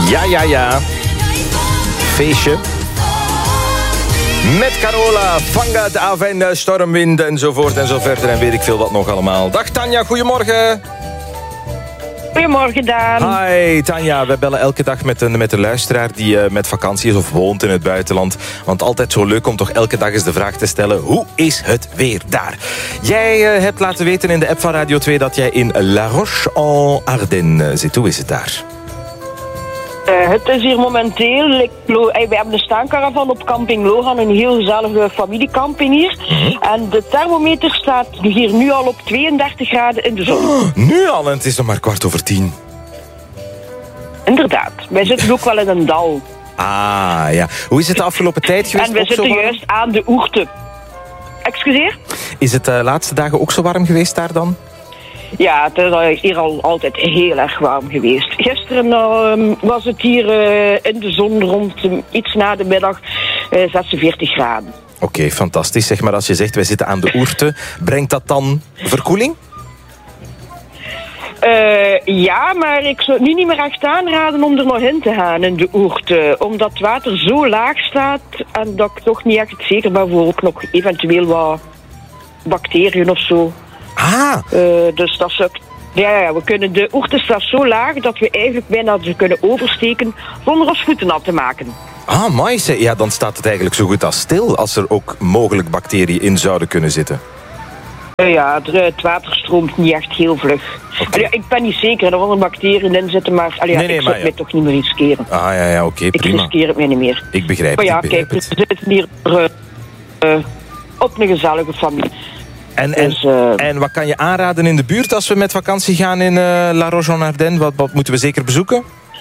Ja. Feestje. Met Carola, Vanga, de Aven, stormwind enzovoort en zo verder. En weet ik veel wat nog allemaal. Dag Tanja, goedemorgen. Goedemorgen, Daan. Hi Tanja, we bellen elke dag met een luisteraar die met vakantie is of woont in het buitenland. Want altijd zo leuk om toch elke dag eens de vraag te stellen: hoe is het weer daar? Jij hebt laten weten in de app van Radio 2 dat jij in La Roche-en-Ardenne zit. Hoe is het daar? Het is hier momenteel... We hebben de staankaravan op camping Logan, een heel gezellige familiekamping hier. En de thermometer staat hier nu al op 32 graden in de zon. Oh, nu al, en het is nog maar 9:15. Inderdaad. Wij zitten ook wel in een dal. Ah, ja. Hoe is het de afgelopen tijd geweest? En we zitten juist aan de oerte. Excuseer? Is het de laatste dagen ook zo warm geweest daar dan? Ja, het is hier al altijd heel erg warm geweest. Gisteren was het hier in de zon rond iets na de middag 46 graden. Oké, fantastisch. Zeg maar, als je zegt wij zitten aan de oerte, brengt dat dan verkoeling? Ja, maar ik zou het nu niet meer echt aanraden om er nog in te gaan in de oerte. Omdat het water zo laag staat en dat ik toch niet echt zeker ben voor ook nog eventueel wat bacteriën of zo. Ah. Dus dat is... Ja, de oerte staat zo laag dat we eigenlijk bijna ze kunnen oversteken zonder ons voeten nat te maken. Ah, mooi. Ja, dan staat het eigenlijk zo goed als stil als er ook mogelijk bacteriën in zouden kunnen zitten. Ja, het water stroomt niet echt heel vlug. Okay. Ik ben niet zeker dat er wel bacteriën in zitten, maar ik zou het mij toch niet meer riskeren. Ah, ja, oké, prima. Ik riskeer het mij niet meer. Ik begrijp maar het. Kijk, we zitten hier op een gezellige familie. En wat kan je aanraden in de buurt als we met vakantie gaan in La Roche-en-Ardenne? Wat moeten we zeker bezoeken?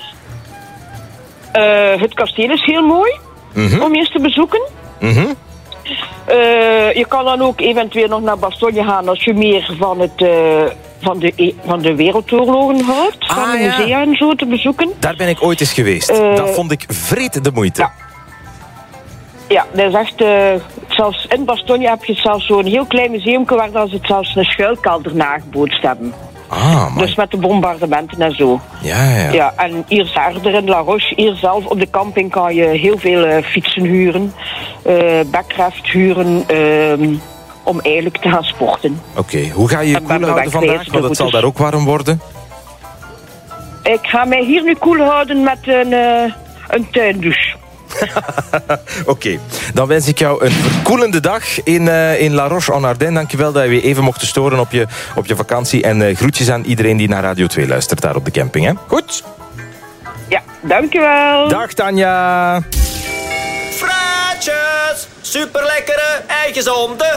Het kasteel is heel mooi om eerst te bezoeken. Je kan dan ook eventueel nog naar Bastogne gaan als je meer van de wereldoorlogen houdt. Van de musea en zo te bezoeken. Daar ben ik ooit eens geweest. Dat vond ik vreed de moeite. Ja, dat is echt... zelfs in Bastogne heb je zelfs zo'n heel klein museum waar dan ze het zelfs een schuilkelder nagebootst hebben. Ah, dus met de bombardementen en zo. Ja, en hier verder in La Roche, hier zelf op de camping kan je heel veel fietsen huren, backcraft huren, om eigenlijk te gaan sporten. Oké, hoe ga je je koel houden vandaag? Want het zal daar ook warm worden. Ik ga mij hier nu koel houden met een tuindouche. Oké, dan wens ik jou een verkoelende dag in La Roche-en-Ardenne. Dankjewel dat je weer even mocht storen op je vakantie. En groetjes aan iedereen die naar Radio 2 luistert daar op de camping. Hè? Goed? Ja, dankjewel. Dag Tanja. Fraatjes, super lekkere eitjes om de